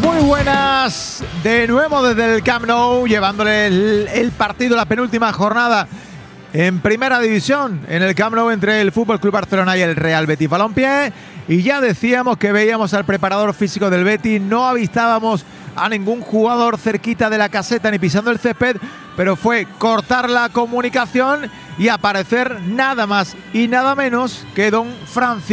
Muy buenas, de nuevo desde el Camp Nou, llevándole el partido, la penúltima jornada en Primera División, en el Camp Nou entre el FC Barcelona y el Real Betis Balompié. Y ya decíamos que veíamos al preparador físico del Betis, no avistábamos a ningún jugador cerquita de la caseta ni pisando el césped, pero fue cortar la comunicación y aparecer nada más y nada menos que don Francisco